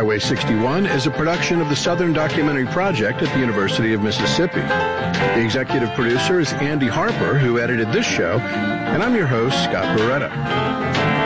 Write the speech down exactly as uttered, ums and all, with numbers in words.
Highway sixty-one is a production of the Southern Documentary Project at the University of Mississippi. The executive producer is Andy Harper, who edited this show, and I'm your host, Scott Barretta.